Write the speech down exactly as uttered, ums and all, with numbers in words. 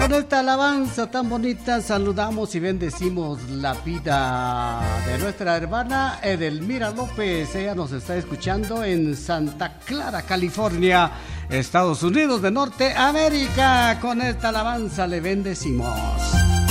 con esta alabanza tan bonita saludamos y bendecimos la vida de nuestra hermana Edelmira López. Ella nos está escuchando en Santa Clara, California, Estados Unidos de Norteamérica. Con esta alabanza le bendecimos.